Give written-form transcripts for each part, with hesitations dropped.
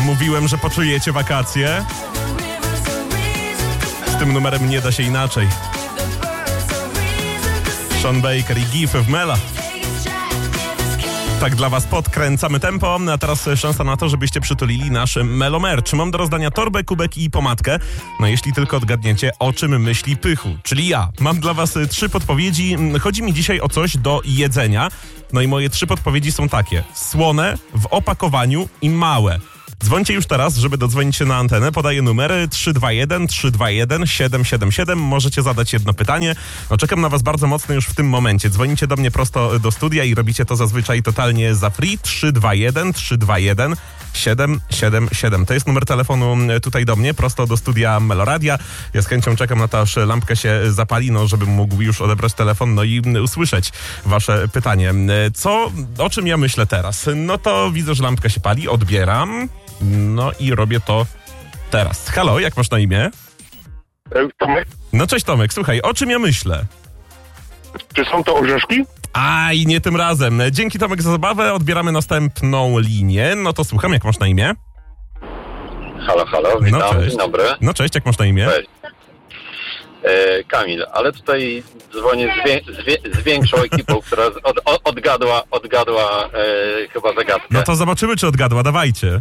Mówiłem, że poczujecie wakacje. Z tym numerem nie da się inaczej. Sean Baker i Give w Mela. Tak dla was podkręcamy tempo, a teraz szansa na to, żebyście przytulili nasz Melo Merch. Mam do rozdania torbę, kubek i pomadkę. No jeśli tylko odgadniecie, o czym myśli Pychu, czyli ja. Mam dla was 3 podpowiedzi. Chodzi mi dzisiaj o coś do jedzenia. No i moje 3 podpowiedzi są takie. Słone, w opakowaniu i małe. Dzwońcie już teraz, żeby dodzwonić się na antenę. Podaję numery 321 321 777. Możecie zadać jedno pytanie. No czekam na was bardzo mocno już w tym momencie. Dzwonicie do mnie prosto do studia i robicie to zazwyczaj totalnie za free. 321 321 777. To jest numer telefonu tutaj do mnie, prosto do studia Meloradia. Ja z chęcią czekam na to, aż lampka się zapali, no żebym mógł już odebrać telefon, no i usłyszeć wasze pytanie. O czym ja myślę teraz? No to widzę, że lampka się pali, odbieram, no i robię to teraz. Halo, jak masz na imię? Tomek? No cześć Tomek, słuchaj, o czym ja myślę? Czy są to orzeszki? Aj, nie tym razem. Dzięki Tomek za zabawę, odbieramy następną linię. No to słucham, jak masz na imię? Halo, witam, No cześć. dzień dobry. No cześć, jak masz na imię? Cześć. Kamil, ale tutaj dzwonię z większą ekipą, która odgadła chyba zagadkę. No to zobaczymy, czy odgadła, dawajcie.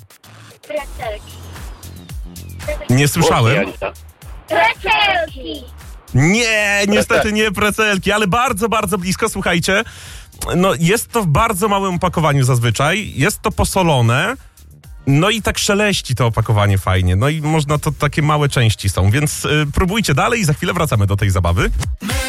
Nie słyszałem. Precelki! Nie, niestety nie precelki, ale bardzo, bardzo blisko, słuchajcie. No jest to w bardzo małym opakowaniu zazwyczaj, jest to posolone, no i tak szeleści to opakowanie fajnie, no i można to, takie małe części są, więc próbujcie dalej i za chwilę wracamy do tej zabawy.